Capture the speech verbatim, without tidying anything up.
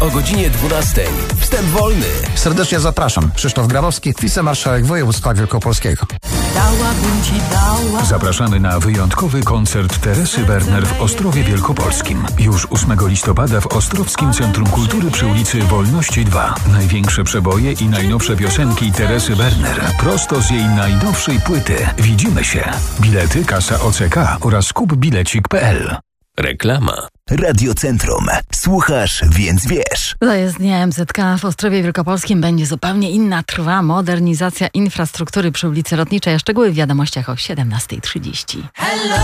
o godzinie dwunastej. Wstęp wolny. Serdecznie zapraszam. Krzysztof Grabowski, wicemarszałek województwa wielkopolskiego. Dałabym ci dała. Zapraszamy na wyjątkowy koncert Teresy Werner w Ostrowie Wielkopolskim. Już ósmego listopada w Ostrowskim Centrum Kultury przy ulicy Wolności dwa. Największe przeboje i najnowsze piosenki Teresy Werner. Prosto z jej najnowszej płyty. Widzimy się. Bilety kasa O C K oraz kupbilecik kropka p l. Reklama. Radiocentrum. Słuchasz, więc wiesz. To jest dnia M Z K. W Ostrowie Wielkopolskim będzie zupełnie inna. Trwa modernizacja infrastruktury przy ulicy Lotniczej. A szczegóły w wiadomościach o siedemnasta trzydzieści.